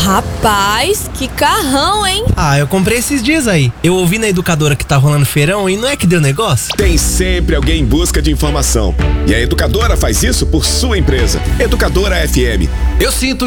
Rapaz, que carrão, hein? Ah, eu comprei esses dias aí. Eu ouvi na educadora que tá rolando feirão e não é que deu negócio? Tem sempre alguém em busca de informação. E a educadora faz isso por sua empresa. Educadora FM. Eu sinto